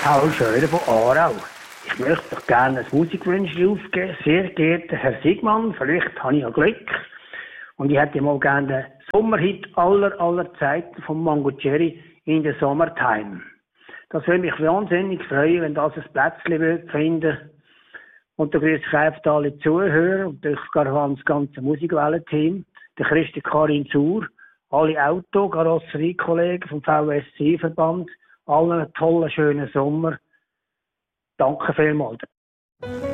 Paul Scheurer von Aarau. Ich möchte euch gerne ein Musikwunsch aufgeben. Sehr geehrter Herr Sigmann, vielleicht habe ich ja Glück. Und ich hätte mal gerne den Sommerhit aller Zeiten von Mango Cherry in the Summertime. Das würde mich wahnsinnig freuen, wenn das ein Plätzchen finden würde. Und da grüße ich einfach alle Zuhörer und das ganze Musikwellenteam, der Christi Karin Zur, alle Karosseriekollegen vom VSC-Verband, allen einen tollen, schönen Sommer. Danke vielmals.